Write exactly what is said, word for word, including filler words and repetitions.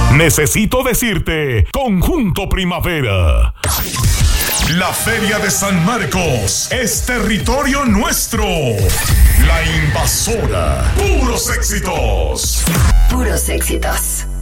Necesito decirte, Conjunto Primavera. La Feria de San Marcos es territorio nuestro. La Invasora. Puros éxitos. Puros éxitos.